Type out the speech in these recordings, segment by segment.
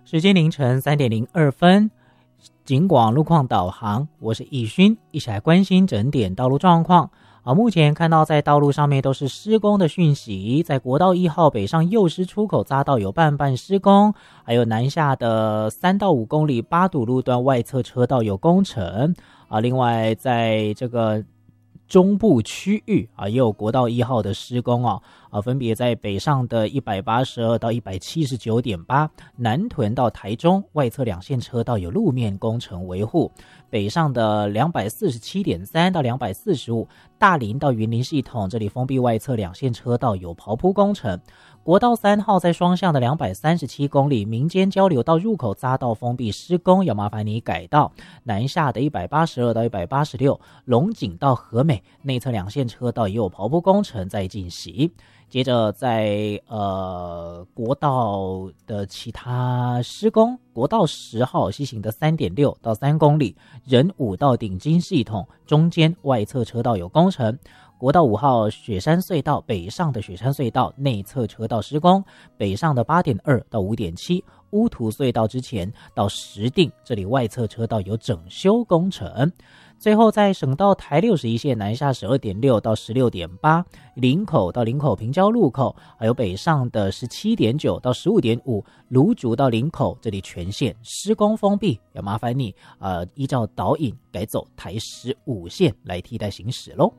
时间凌晨3:02，警广路况导航，我是易勋，一起来关心整点道路状况。目前看到在道路上面都是施工的讯息，在国道1号北上右师出口匝道有半施工，还有南下的3到5公里八堵路段外侧车道有工程另外在这个中部区域也有国道1号的施工分别在北上的182到179.8，南屯到台中外侧2线车道有路面工程维护，北上的247.3到245，大林到云林系统这里封闭外侧2线车道有刨铺工程。国道3号在双向的237公里民间交流道入口匝道封闭施工，要麻烦你改道。南下的182到186，龙井到和美内侧2线车道也有刨铺工程在进行。接着在国道的其他施工，国道10号西行的3.6到3公里，仁武到顶金系统中间外侧车道有工程。国道5号雪山隧道北上的雪山隧道内侧车道施工，北上的8.2到5.7，乌涂隧道之前到石碇这里外侧车道有整修工程。最后在省道台61线南下12.6到16.8，林口到林口平交路口，还有北上的17.9到15.5，芦竹到林口这里全线施工封闭，要麻烦你依照导引改走台15线来替代行驶咯。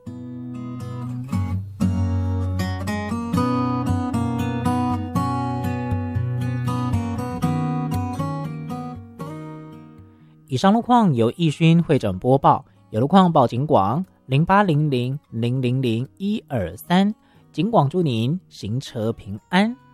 以上路况由易勋会诊播报，有路况报警广0800000123，警广祝您行车平安。